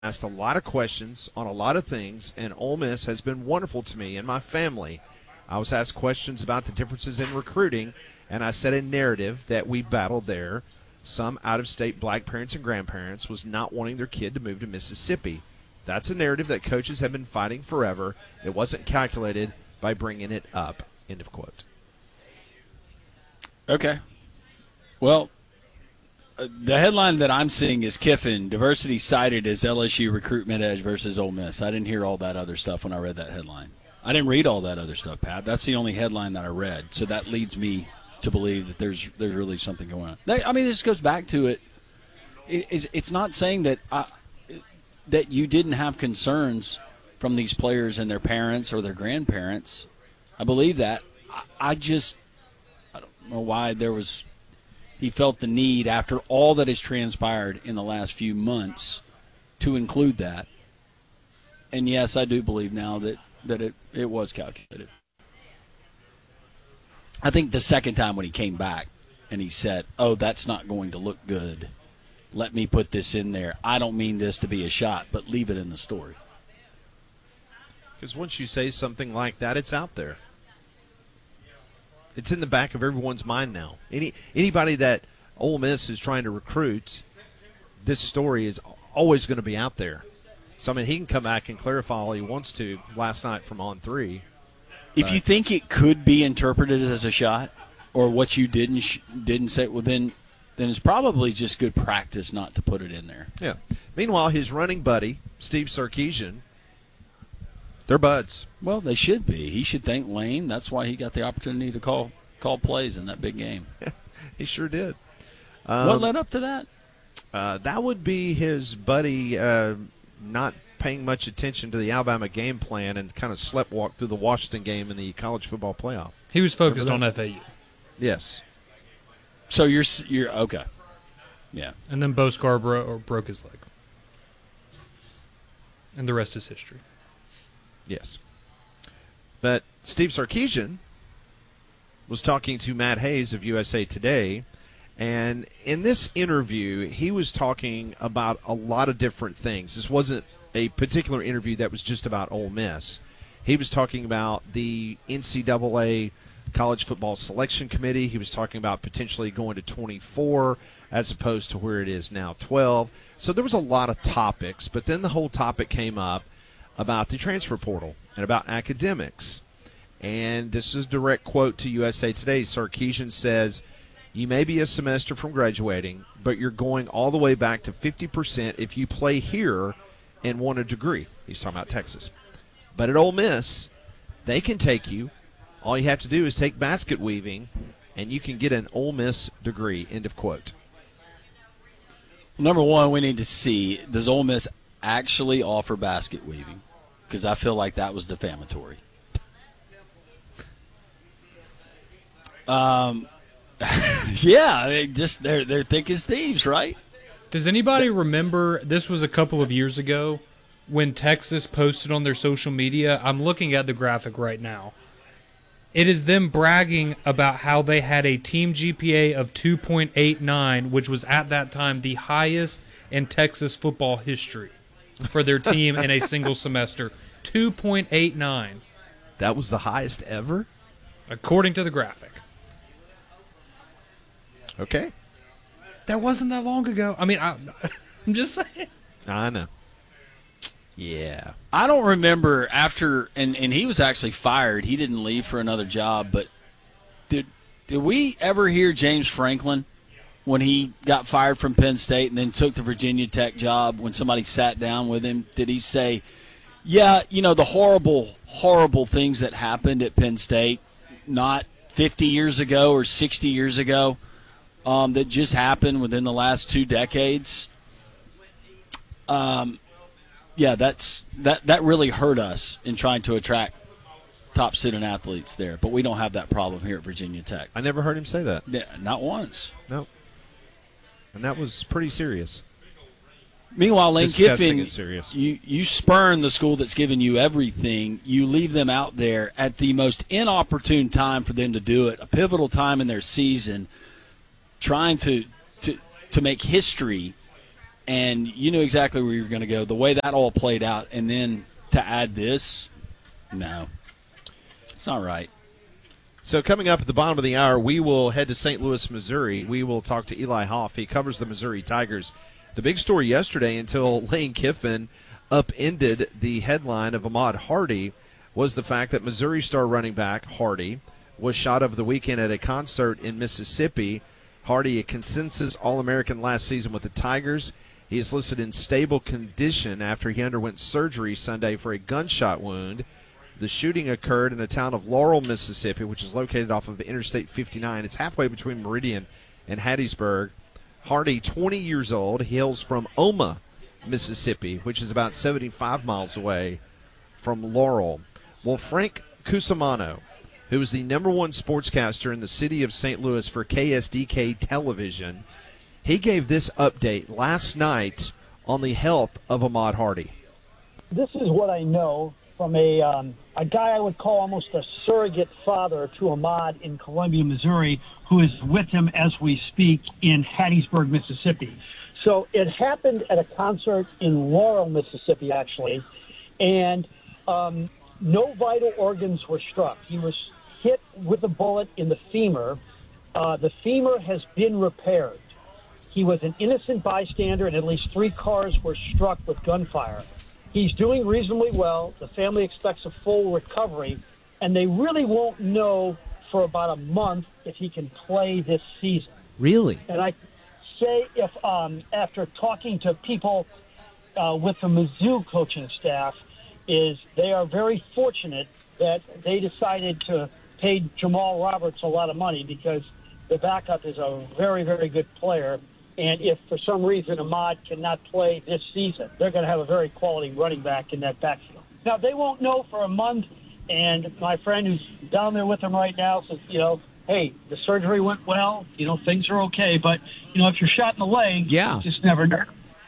asked a lot of questions on a lot of things, and Ole Miss has been wonderful to me and my family. I was asked questions about the differences in recruiting, and I said a narrative that we battled there. Some out-of-state black parents and grandparents was not wanting their kid to move to Mississippi. That's a narrative that coaches have been fighting forever. It wasn't calculated by bringing it up. End of quote. Okay. Well, the headline that I'm seeing is Kiffin, diversity cited as LSU recruitment edge versus Ole Miss. I didn't hear all that other stuff when I read that headline. I didn't read all that other stuff, Pat. That's the only headline that I read. So that leads me to believe that there's really something going on. I mean, this goes back to it. It's not saying that that you didn't have concerns from these players and their parents or their grandparents. I believe that. I don't know why he felt the need after all that has transpired in the last few months to include that. And yes, I do believe now that it was calculated. I think the second time when he came back and he said, "Oh, that's not going to look good. Let me put this in there. I don't mean this to be a shot, but leave it in the story." Because once you say something like that, it's out there. It's in the back of everyone's mind now. Anybody that Ole Miss is trying to recruit, this story is always going to be out there. So, I mean, he can come back and clarify all he wants to last night from On 3. If you think it could be interpreted as a shot or what you didn't say, well, then it's probably just good practice not to put it in there. Yeah. Meanwhile, his running buddy, Steve Sarkisian, they're buds. Well, they should be. He should thank Lane. That's why he got the opportunity to call plays in that big game. He sure did. What led up to that? That would be his buddy not paying much attention to the Alabama game plan and kind of sleptwalked through the Washington game in the college football playoff. He was focused on FAU. Yes. So you're okay. Yeah. And then Bo Scarborough broke his leg. And the rest is history. Yes. But Steve Sarkisian was talking to Matt Hayes of USA Today, and in this interview, he was talking about a lot of different things. This wasn't a particular interview that was just about Ole Miss. He was talking about the NCAA College Football Selection Committee. He was talking about potentially going to 24 as opposed to where it is now 12. So there was a lot of topics, but then the whole topic came up about the transfer portal and about academics. And this is a direct quote to USA Today. Sarkisian says, "You may be a semester from graduating, but you're going all the way back to 50% if you play here and want a degree." He's talking about Texas. But at Ole Miss, they can take you. All you have to do is take basket weaving, and you can get an Ole Miss degree. End of quote. Number one, we need to see, does Ole Miss actually offer basket weaving? Because I feel like that was defamatory. Yeah, they're thick as thieves, right? Does anybody remember, this was a couple of years ago, when Texas posted on their social media? I'm looking at the graphic right now. It is them bragging about how they had a team GPA of 2.89, which was at that time the highest in Texas football history for their team in a single semester. 2.89. That was the highest ever? According to the graphic. Okay. That wasn't that long ago. I mean, I'm just saying. I know. Yeah. I don't remember after, and he was actually fired. He didn't leave for another job, but did we ever hear James Franklin when he got fired from Penn State and then took the Virginia Tech job, when somebody sat down with him, did he say, yeah, the horrible, horrible things that happened at Penn State, not 50 years ago or 60 years ago, that just happened within the last 2 decades? Yeah, that really hurt us in trying to attract top student athletes there. But we don't have that problem here at Virginia Tech. I never heard him say that. Yeah, not once. No. And that was pretty serious. Meanwhile, Lane Kiffin, serious. you spurn the school that's given you everything. You leave them out there at the most inopportune time for them to do it, a pivotal time in their season, trying to make history. and you knew exactly where you were going to go. The way that all played out, and then to add this, no, it's not right. So coming up at the bottom of the hour, we will head to St. Louis, Missouri. We will talk to Eli Hoff. He covers the Missouri Tigers. The big story yesterday, until Lane Kiffin upended the headline of Ahmad Hardy, was the fact that Missouri star running back Hardy was shot over the weekend at a concert in Mississippi. Hardy, a consensus All-American last season with the Tigers. He is listed in stable condition after he underwent surgery Sunday for a gunshot wound. The shooting occurred in the town of Laurel, Mississippi, which is located off of Interstate 59. It's halfway between Meridian and Hattiesburg. Hardy, 20 years old, hails from Oma, Mississippi, which is about 75 miles away from Laurel. Well, Frank Cusimano, who is the number one sportscaster in the city of St. Louis for KSDK television, he gave this update last night on the health of Ahmad Hardy. This is what I know from a guy I would call almost a surrogate father to Ahmad in Columbia, Missouri, who is with him as we speak in Hattiesburg, Mississippi. So it happened at a concert in Laurel, Mississippi, actually, and no vital organs were struck. He was hit with a bullet in the femur. The femur has been repaired. He was an innocent bystander, and at least 3 cars were struck with gunfire. He's doing reasonably well. The family expects a full recovery, and they really won't know for about a month if he can play this season. Really? And I say if after talking to people with the Mizzou coaching staff, is they are very fortunate that they decided to pay Jamal Roberts a lot of money because the backup is a very, very good player. And if for some reason Ahmad cannot play this season, they're going to have a very quality running back in that backfield. Now, they won't know for a month, and my friend who's down there with him right now says, hey, the surgery went well, things are okay, but, if you're shot in the leg, you just never know.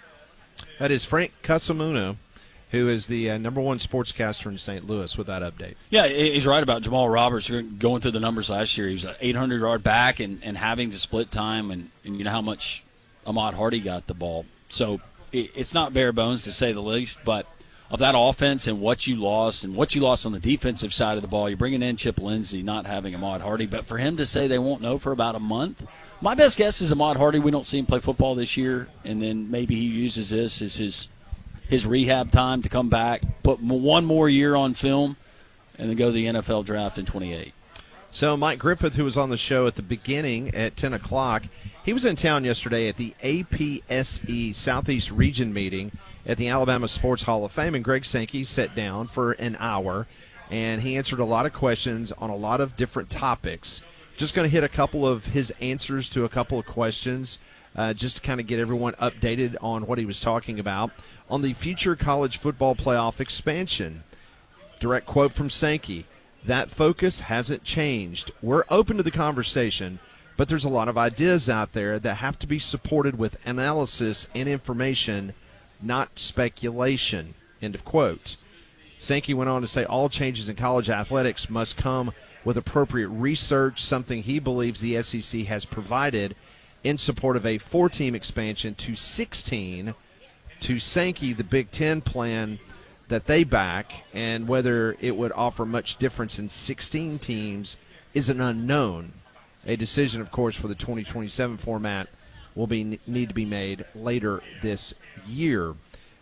That is Frank Cusimano, who is the number one sportscaster in St. Louis, with that update. Yeah, he's right about Jamal Roberts. Going through the numbers last year, he was an 800-yard back and having to split time, and you know how much Ahmad Hardy got the ball. So it's not bare bones, to say the least, but of that offense and what you lost on the defensive side of the ball, you're bringing in Chip Lindsey, not having Ahmad Hardy. But for him to say they won't know for about a month, my best guess is Ahmad Hardy, we don't see him play football this year, and then maybe he uses this as his rehab time to come back, put one more year on film, and then go to the NFL draft in 28. So Mike Griffith, who was on the show at the beginning at 10 o'clock, he was in town yesterday at the APSE Southeast Region meeting at the Alabama Sports Hall of Fame, and Greg Sankey sat down for an hour, and he answered a lot of questions on a lot of different topics. Just going to hit a couple of his answers to a couple of questions, just to kind of get everyone updated on what he was talking about. On the future college football playoff expansion, direct quote from Sankey, "That focus hasn't changed. We're open to the conversation, but there's a lot of ideas out there that have to be supported with analysis and information, not speculation," end of quote. Sankey went on to say all changes in college athletics must come with appropriate research, something he believes the SEC has provided in support of a 4-team expansion to 16. To Sankey, the Big Ten plan that they back, and whether it would offer much difference in 16 teams is an unknown. A decision, of course, for the 2027 format will need to be made later this year.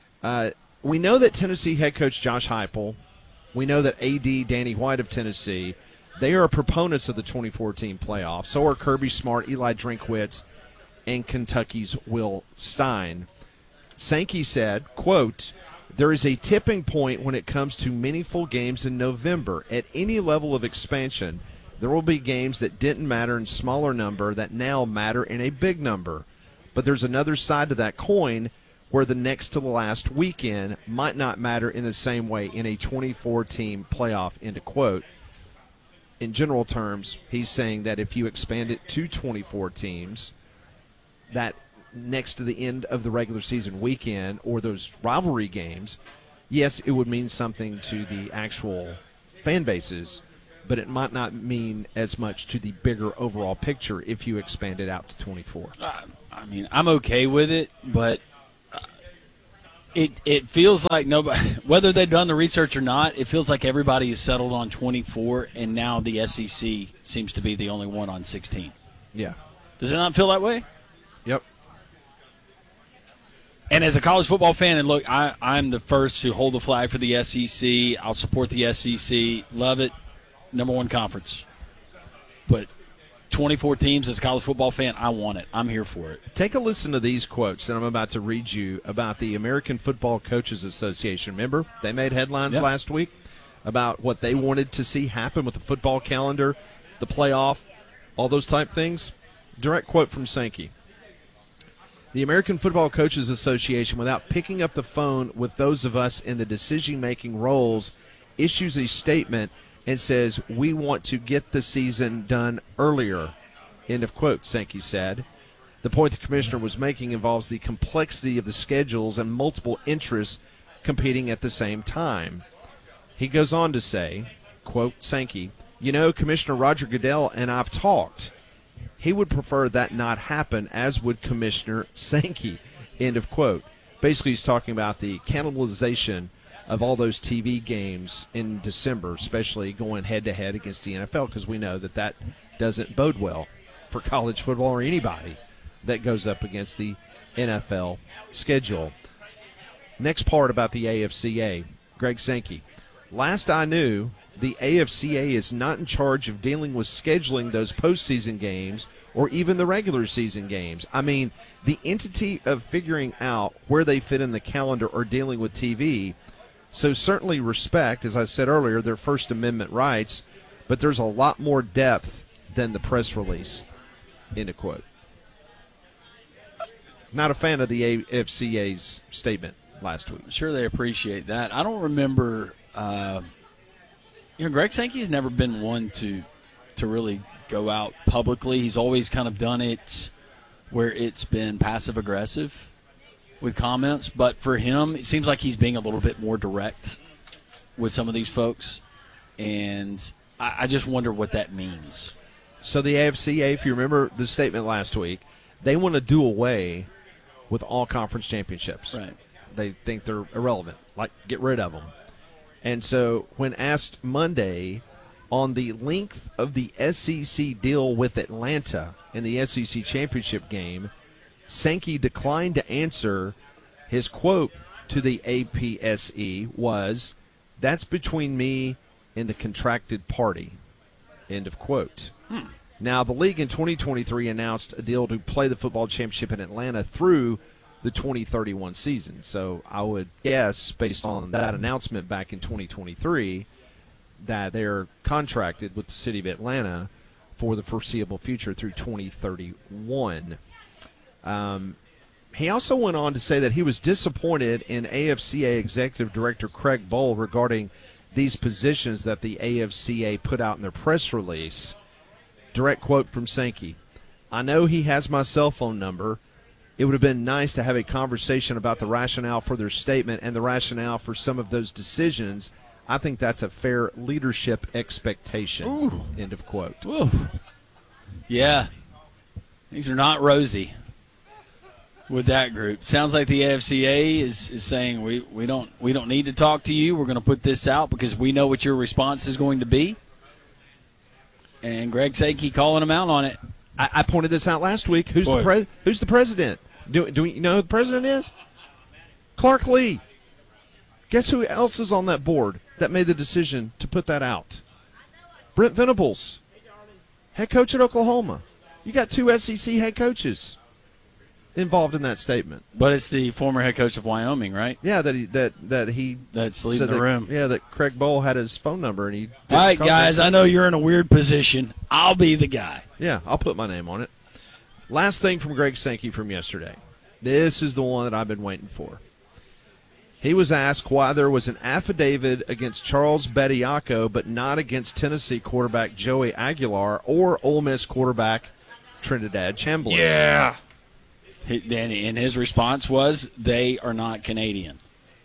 We know that Tennessee head coach Josh Heupel, we know that AD Danny White of Tennessee, they are proponents of the 24-team playoff. So are Kirby Smart, Eli Drinkwitz, and Kentucky's Will Stein. Sankey said, quote, "There is a tipping point when it comes to meaningful games in November. At any level of expansion, there will be games that didn't matter in smaller number that now matter in a big number. But there's another side to that coin where the next to the last weekend might not matter in the same way in a 24-team playoff," end of quote. In general terms, he's saying that if you expand it to 24 teams, that next to the end of the regular season weekend or those rivalry games, yes, it would mean something to the actual fan bases, but it might not mean as much to the bigger overall picture if you expand it out to 24. I mean, I'm okay with it, but It feels like nobody, whether they've done the research or not, it feels like everybody is settled on 24, and now the SEC seems to be the only one on 16. Yeah. Does it not feel that way? Yep. And as a college football fan, and look, I'm the first to hold the flag for the SEC. I'll support the SEC. Love it. Number one conference. But 24 teams as a college football fan, I want it. I'm here for it. Take a listen to these quotes that I'm about to read you about the American Football Coaches Association. Remember, they made headlines last week about what they wanted to see happen with the football calendar, the playoff, all those type things. Direct quote from Sankey. The American Football Coaches Association, without picking up the phone with those of us in the decision-making roles, issues a statement and says, we want to get the season done earlier. End of quote, Sankey said. The point the commissioner was making involves the complexity of the schedules and multiple interests competing at the same time. He goes on to say, quote, Sankey, Commissioner Roger Goodell and I've talked. He would prefer that not happen, as would Commissioner Sankey, end of quote. Basically, he's talking about the cannibalization of all those TV games in December, especially going head-to-head against the NFL, because we know that doesn't bode well for college football or anybody that goes up against the NFL schedule. Next part about the AFCA, Greg Sankey. Last I knew, the AFCA is not in charge of dealing with scheduling those postseason games or even the regular season games. I mean, the entity of figuring out where they fit in the calendar or dealing with TV. So certainly respect, as I said earlier, their First Amendment rights, but there's a lot more depth than the press release, end of quote. Not a fan of the AFCA's statement last week. I'm sure they appreciate that. I don't remember Greg Sankey's never been one to really go out publicly. He's always kind of done it where it's been passive-aggressive with comments. But for him, it seems like he's being a little bit more direct with some of these folks. And I just wonder what that means. So the AFCA, if you remember the statement last week, they want to do away with all conference championships. Right. They think they're irrelevant, like get rid of them. And so when asked Monday on the length of the SEC deal with Atlanta in the SEC championship game, Sankey declined to answer. His quote to the APSE was, "That's between me and the contracted party," end of quote. Now, the league in 2023 announced a deal to play the football championship in Atlanta through the 2031 season. So I would guess, based on that announcement back in 2023, that they're contracted with the city of Atlanta for the foreseeable future through 2031. He also went on to say that he was disappointed in AFCA Executive Director Craig Bohl regarding these positions that the AFCA put out in their press release. Direct quote from Sankey. "I know he has my cell phone number. It would have been nice to have a conversation about the rationale for their statement and the rationale for some of those decisions. I think that's a fair leadership expectation." Ooh. End of quote. Ooh. Yeah. These are not rosy with that group. Sounds like the AFCA is saying we don't need to talk to you. We're going to put this out because we know what your response is going to be. And Greg Sankey calling him out on it. I pointed this out last week. Who's the president? Do you know who the president is? Clark Lee. Guess who else is on that board that made the decision to put that out? Brent Venables, head coach at Oklahoma. You got two SEC head coaches involved in that statement. But it's the former head coach of Wyoming, right? Yeah, that's leaving the room. Yeah, that Craig Bohl had his phone number and he. All right, guys, I know you're in a weird position. I'll be the guy. Yeah, I'll put my name on it. Last thing from Greg Sankey from yesterday. This is the one that I've been waiting for. He was asked why there was an affidavit against Charles Bediako but not against Tennessee quarterback Joey Aguilar or Ole Miss quarterback Trinidad Chambliss. Yeah. And his response was, they are not Canadian.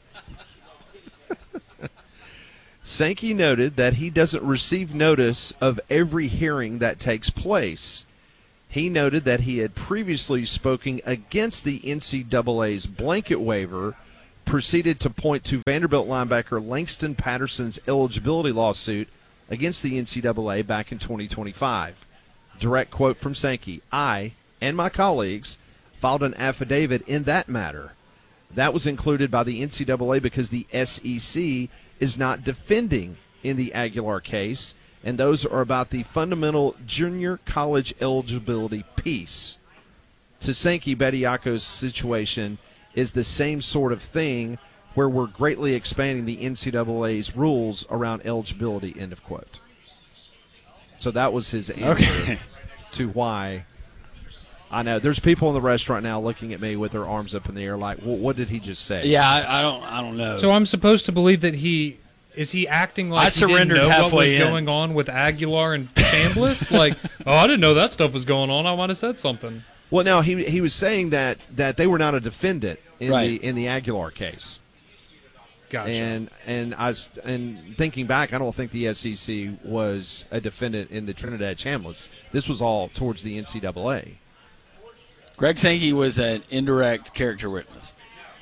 Sankey noted that he doesn't receive notice of every hearing that takes place. He noted that he had previously spoken against the NCAA's blanket waiver proceeded to point to Vanderbilt linebacker Langston Patterson's eligibility lawsuit against the NCAA back in 2025. Direct quote from Sankey, "I and my colleagues filed an affidavit in that matter. That was included by the NCAA because the SEC is not defending in the Aguilar case, and those are about the fundamental junior college eligibility piece." To Sankey, Bediako's situation is the same sort of thing where we're greatly expanding the NCAA's rules around eligibility, end of quote. So that was his answer to why. I know there's people in the restaurant now looking at me with their arms up in the air like, well, what did he just say? Yeah, I don't know. So I'm supposed to believe that he acting like he didn't know what was going on with Aguilar and Chambliss? Like, oh, I didn't know that stuff was going on. I might have said something. Well, no, he was saying that they were not a defendant in the Aguilar case. Gotcha. And thinking back, I don't think the SEC was a defendant in the Trinidad Chambliss. This was all towards the NCAA. Greg Sankey was an indirect character witness.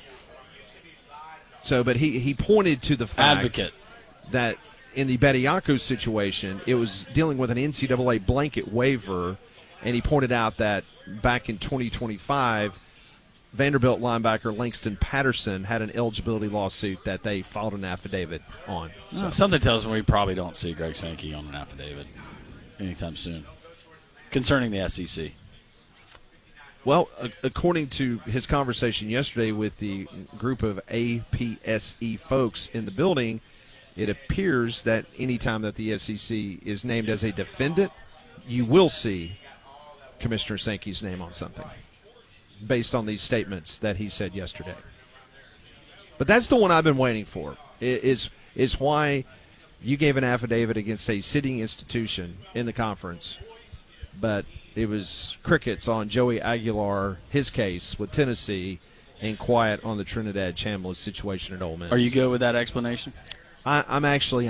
So, but he pointed to the fact that in the Bediako situation, it was dealing with an NCAA blanket waiver, and he pointed out that back in 2025, Vanderbilt linebacker Langston Patterson had an eligibility lawsuit that they filed an affidavit on. So. Something tells me we probably don't see Greg Sankey on an affidavit anytime soon concerning the SEC. Well, according to his conversation yesterday with the group of APSE folks in the building, it appears that anytime that the SEC is named as a defendant, you will see Commissioner Sankey's name on something based on these statements that he said yesterday. But that's the one I've been waiting for, is why you gave an affidavit against a sitting institution in the conference, but it was crickets on Joey Aguilar, his case with Tennessee, and quiet on the Trinidad Chambliss situation at Ole Miss. Are you good with that explanation? I am.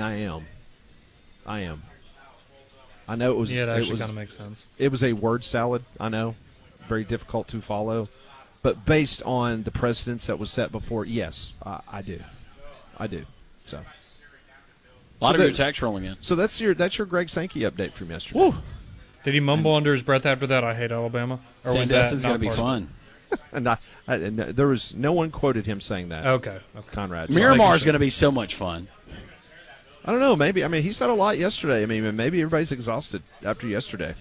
I know it was. Yeah, it actually kind of makes sense. It was a word salad. I know, very difficult to follow, but based on the precedents that was set before, yes, I do. So, a lot of your text rolling in. So that's your Greg Sankey update from yesterday. Woo. Did he mumble under his breath after that, "I hate Alabama"? Or Sandusky's going to be fun. And there was no one quoted him saying that. Okay. Conrad. Miramar's going to be so much fun. I don't know. Maybe. I mean, he said a lot yesterday. I mean, maybe everybody's exhausted after yesterday.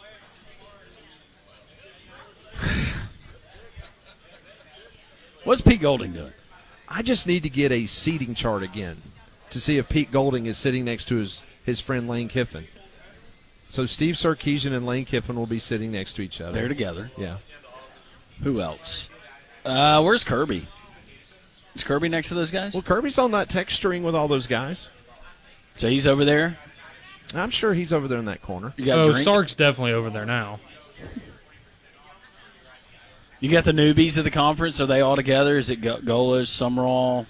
What's Pete Golding doing? I just need to get a seating chart again to see if Pete Golding is sitting next to his friend Lane Kiffin. So Steve Sarkisian and Lane Kiffin will be sitting next to each other. They're together. Yeah. Who else? Where's Kirby? Is Kirby next to those guys? Well, Kirby's on that text string with all those guys. So he's over there? I'm sure he's over there in that corner. You got Sark's definitely over there now. You got the newbies of the conference. Are they all together? Is it Golas, Summerall?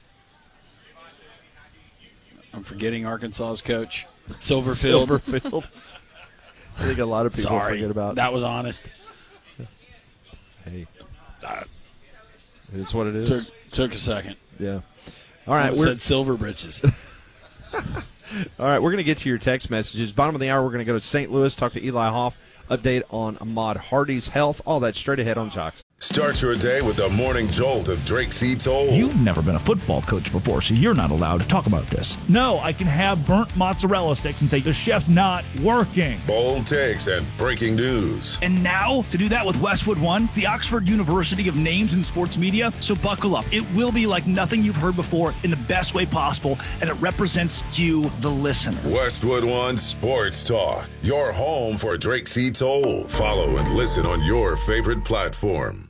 I'm forgetting Arkansas's coach. Silverfield. I think a lot of people forget about that. Was honest. Hey. It is what it is. Took a second. Yeah. All right. We said silver britches. All right, we're going to get to your text messages. Bottom of the hour, we're going to go to St. Louis, talk to Eli Hoff, update on Ahmad Hardy's health. All that straight ahead on Jocks. Start your day with the morning jolt of Drake C. Toll. You've never been a football coach before, so you're not allowed to talk about this. No, I can have burnt mozzarella sticks and say the chef's not working. Bold takes and breaking news. And now, to do that with Westwood One, the Oxford University of Names in Sports Media. So buckle up. It will be like nothing you've heard before in the best way possible, and it represents you, the listener. Westwood One Sports Talk, your home for Drake C. Toll. Follow and listen on your favorite platform.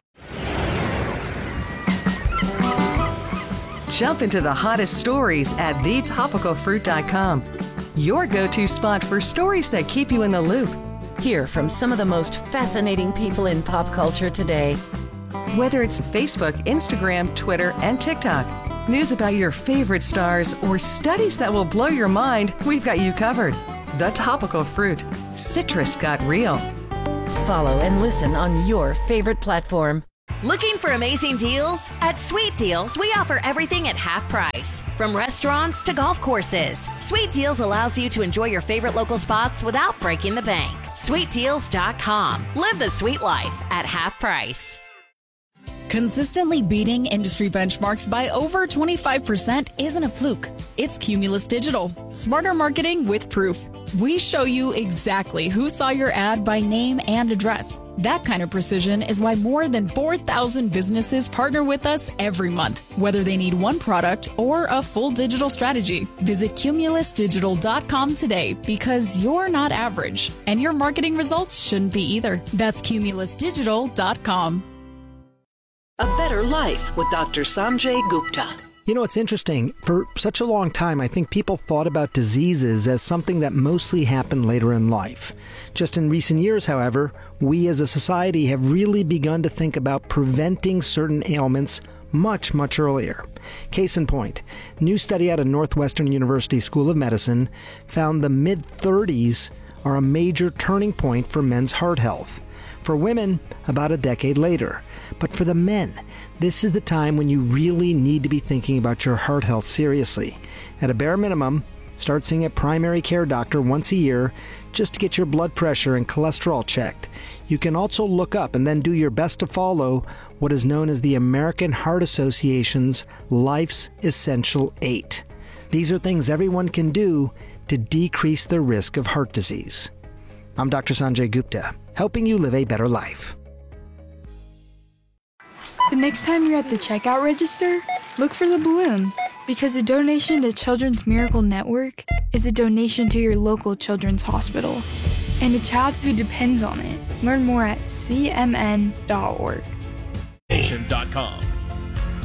Jump into the hottest stories at thetopicalfruit.com. Your go-to spot for stories that keep you in the loop. Hear from some of the most fascinating people in pop culture today. Whether it's Facebook, Instagram, Twitter, and TikTok, news about your favorite stars, or studies that will blow your mind, we've got you covered. The Topical Fruit. Citrus got real. Follow and listen on your favorite platform. Looking for amazing deals? At Sweet Deals, we offer everything at half price. From restaurants to golf courses, Sweet Deals allows you to enjoy your favorite local spots without breaking the bank. SweetDeals.com. Live the sweet life at half price. Consistently beating industry benchmarks by over 25% isn't a fluke. It's Cumulus Digital. Smarter marketing with proof. We show you exactly who saw your ad by name and address. That kind of precision is why more than 4,000 businesses partner with us every month, whether they need one product or a full digital strategy. Visit CumulusDigital.com today because you're not average, and your marketing results shouldn't be either. That's CumulusDigital.com. A Better Life with Dr. Sanjay Gupta. You know, it's interesting. For such a long time, I think people thought about diseases as something that mostly happened later in life. Just in recent years, however, we as a society have really begun to think about preventing certain ailments much, much earlier. Case in point, new study out of Northwestern University School of Medicine found the mid-30s are a major turning point for men's heart health. For women, about a decade later. But for the men, this is the time when you really need to be thinking about your heart health seriously. At a bare minimum, start seeing a primary care doctor once a year just to get your blood pressure and cholesterol checked. You can also look up and then do your best to follow what is known as the American Heart Association's Life's Essential 8. These are things everyone can do to decrease the risk of heart disease. I'm Dr. Sanjay Gupta, helping you live a better life. The next time you're at the checkout register, look for the balloon, because a donation to Children's Miracle Network is a donation to your local children's hospital and a child who depends on it. Learn more at cmn.org. Nation.com.